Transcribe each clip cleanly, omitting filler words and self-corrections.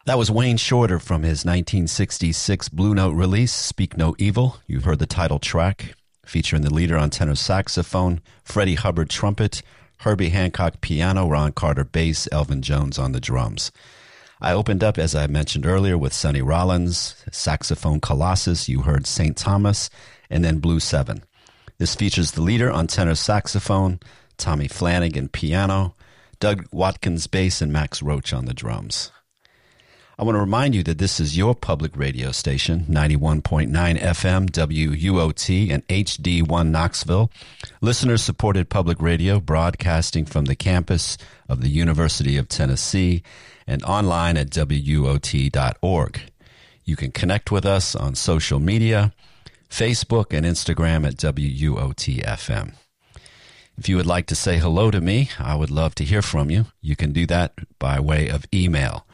That was Wayne Shorter from his 1966 Blue Note release, Speak No Evil. You've heard the title track, featuring the leader on tenor saxophone, Freddie Hubbard trumpet, Herbie Hancock piano, Ron Carter bass, Elvin Jones on the drums. I opened up, as I mentioned earlier, with Sonny Rollins, saxophone Colossus. You heard St. Thomas, and then Blue 7. This features the leader on tenor saxophone, Tommy Flanagan piano, Doug Watkins bass, and Max Roach on the drums. I want to remind you that this is your public radio station, 91.9 FM, WUOT, and HD1 Knoxville, listener-supported public radio broadcasting from the campus of the University of Tennessee and online at WUOT.org. You can connect with us on social media, Facebook and Instagram at WUOT-FM. If you would like to say hello to me, I would love to hear from you. You can do that by way of email.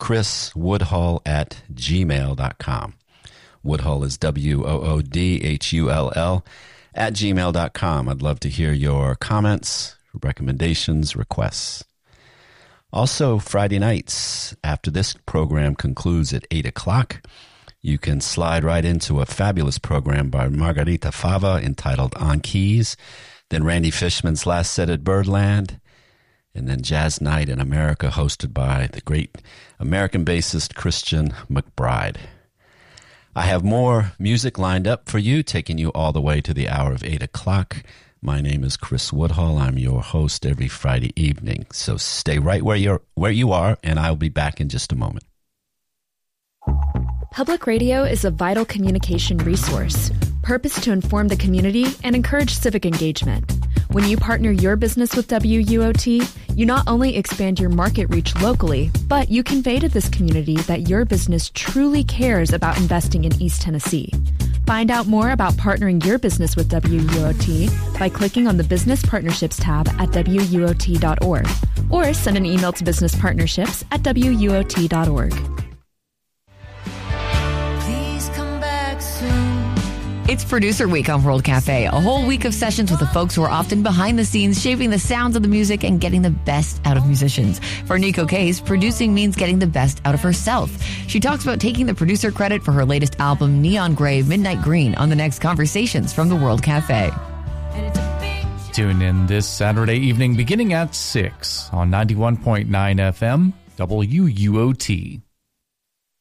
chriswoodhull@gmail.com. Woodhull is WOODHULL @gmail.com. I'd love to hear your comments, recommendations, requests. Also, Friday nights, after this program concludes at 8 o'clock, you can slide right into a fabulous program by Margarita Fava entitled On Keys, then Randy Fishman's Last Set at Birdland, and then Jazz Night in America, hosted by the great American bassist Christian McBride. I have more music lined up for you, taking you all the way to the hour of 8 o'clock. My name is Chris Woodhull. I'm your host every Friday evening. So stay right where you are, and I'll be back in just a moment. Public radio is a vital communication resource, purposed to inform the community and encourage civic engagement. When you partner your business with WUOT, you not only expand your market reach locally, but you convey to this community that your business truly cares about investing in East Tennessee. Find out more about partnering your business with WUOT by clicking on the Business Partnerships tab at WUOT.org or send an email to businesspartnerships@WUOT.org. It's Producer Week on World Cafe, a whole week of sessions with the folks who are often behind the scenes, shaping the sounds of the music and getting the best out of musicians. For Nico Case, producing means getting the best out of herself. She talks about taking the producer credit for her latest album, Neon Gray, Midnight Green, on the next Conversations from the World Cafe. Tune in this Saturday evening beginning at 6 on 91.9 FM, WUOT.